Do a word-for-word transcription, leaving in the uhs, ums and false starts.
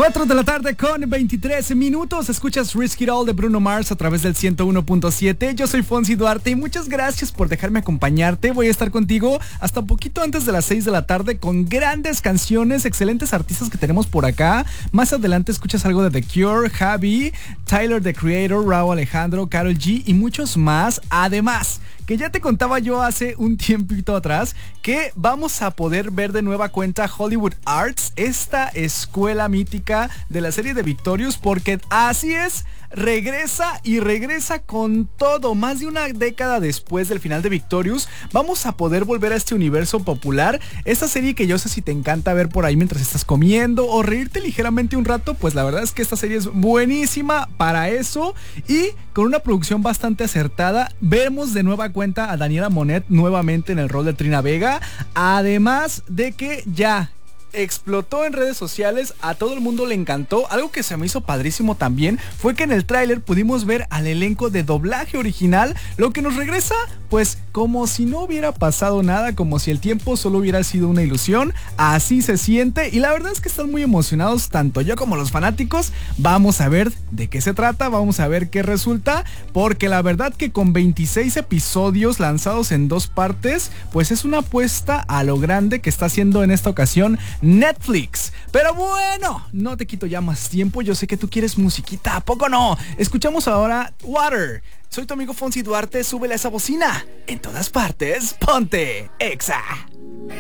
cuatro de la tarde con veintitrés minutos. Escuchas Risk It All de Bruno Mars a través del ciento uno punto siete. Yo soy Fonsi Duarte y muchas gracias por dejarme acompañarte. Voy a estar contigo hasta un poquito antes de las seis de la tarde con grandes canciones, excelentes artistas que tenemos por acá. Más adelante escuchas algo de The Cure, Javi, Tyler the Creator, Rauw Alejandro, Karol G y muchos más. Además, que ya te contaba yo hace un tiempito atrás que vamos a poder ver de nueva cuenta Hollywood Arts, esta escuela mítica de la serie de Victorious, porque así es, regresa y regresa con todo. Más de una década después del final de Victorious, vamos a poder volver a este universo popular. Esta serie que yo sé si te encanta ver por ahí mientras estás comiendo o reírte ligeramente un rato, pues la verdad es que esta serie es buenísima para eso. Y con una producción bastante acertada, vemos de nueva cuenta a Daniela Monet nuevamente en el rol de Trina Vega. Además de que ya explotó en redes sociales, a todo el mundo le encantó. Algo que se me hizo padrísimo también fue que en el tráiler pudimos ver al elenco de doblaje original, lo que nos regresa pues como si no hubiera pasado nada, como si el tiempo solo hubiera sido una ilusión. Así se siente y la verdad es que están muy emocionados, tanto yo como los fanáticos. Vamos a ver de qué se trata, vamos a ver qué resulta, porque la verdad que con veintiséis episodios lanzados en dos partes, pues es una apuesta a lo grande que está haciendo en esta ocasión Netflix. Pero bueno, no te quito ya más tiempo. Yo sé que tú quieres musiquita, ¿a poco no? Escuchamos ahora Water. Soy tu amigo Fonsi Duarte. Súbele a esa bocina. En todas partes, ponte Exa.